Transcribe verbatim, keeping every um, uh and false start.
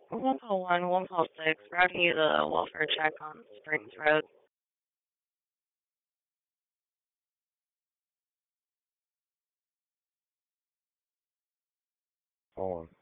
one call one, one call six, routing you to the welfare check on Springs Road. Hold on.